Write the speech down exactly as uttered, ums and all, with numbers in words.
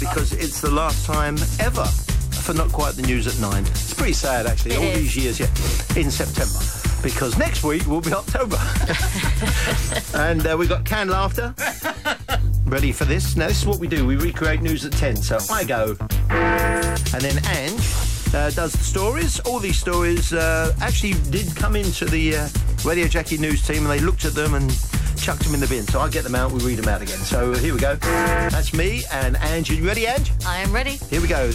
because it's the last time ever for Not Quite the News at nine. It's pretty sad, actually, It all is. these years yet in September, because next week will be October. And uh, we've got canned laughter. Ready for this? Now, this is what we do. We recreate news at ten. So I go, and then Ange uh, does the stories. All these stories uh, actually did come into the uh, Radio Jackie news team, and they looked at them and chucked them in the bin. So I get them out, we read them out again. So here we go. That's me and Ange. Are you ready, Ange? I am ready. Here we go.